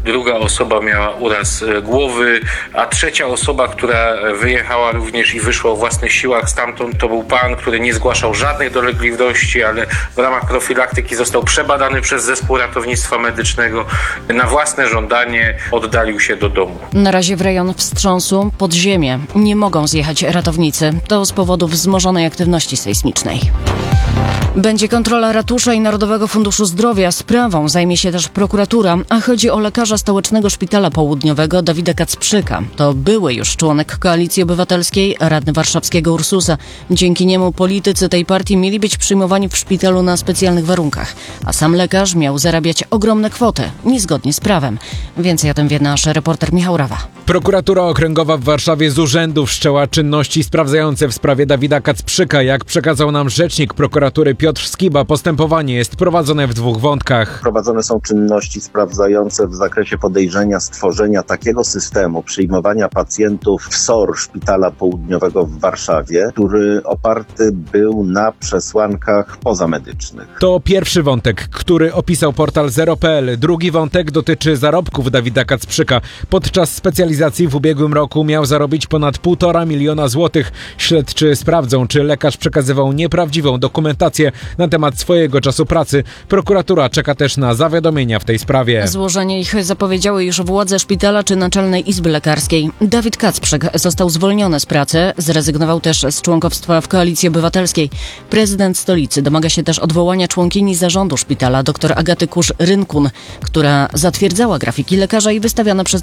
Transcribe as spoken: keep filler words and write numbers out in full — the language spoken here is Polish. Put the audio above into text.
druga osoba miała uraz głowy, a trzecia osoba, która wyjechała również i wyszła o własnych siłach stamtąd, to był pan, który nie zgłaszał żadnych dolegliwości, ale w ramach profilaktyki został przebadany przez zespół ratownictwa medycznego. Na własne żądanie oddalił się do domu. Na razie w rejon wstrząsu pod ziemię nie mogą zjechać ratownicy. To z powodu wzmożonej aktywności sejsmicznej. Będzie kontrola ratusza i Narodowego Funduszu Zdrowia. Sprawą zajmie się też prokuratura, a chodzi o lekarza Stołecznego Szpitala Południowego Dawida Kacprzyka. To były już członek Koalicji Obywatelskiej, radny warszawskiego Ursusa. Dzięki niemu politycy tej partii mieli być przyjmowani w szpitalu na specjalnych warunkach, a sam lekarz miał zarabiać ogromne kwoty, niezgodnie z prawem. Więcej o tym wie nasz reporter Michał Rawa. Prokuratura Okręgowa w Warszawie z urzędu wszczęła czynności sprawdzające w sprawie Dawida Kacprzyka. Jak przekazał nam rzecznik prokuratury Piotr Skiba, postępowanie jest prowadzone w dwóch wątkach. Prowadzone są czynności sprawdzające w zakresie podejrzenia stworzenia takiego systemu przyjmowania pacjentów w S O R Szpitala Południowego w Warszawie, który oparty był na przesłankach pozamedycznych. To pierwszy wątek, który opisał portal zero kropka p l. Drugi wątek dotyczy zarobków Dawida Kacprzyka. Podczas specjalizacji w ubiegłym roku miał zarobić ponad półtora miliona złotych. Śledczy sprawdzą, czy lekarz przekazywał nieprawdziwą dokumentację na temat swojego czasu pracy. Prokuratura czeka też na zawiadomienia w tej sprawie. Złożenie ich zapowiedziały już władze szpitala czy Naczelnej Izby Lekarskiej. Dawid Kacprzyk został zwolniony z pracy, zrezygnował też z członkostwa w Koalicji Obywatelskiej. Prezydent stolicy domaga się też odwołania członkini zarządu szpitala dr Agaty Kusz-Rynkun, która zatwierdzała grafiki lekarza i wystawiane przez